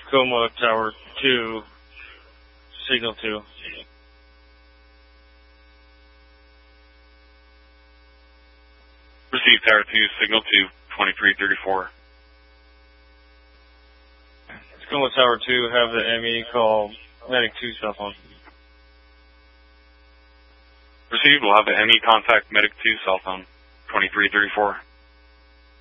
Tacoma Tower 2, signal 2. Receive Tower 2, signal 2, 2334. Tacoma Tower 2, have the ME call Medic 2 cell phone. Received, we'll have the ME contact Medic 2 cell phone, 2334.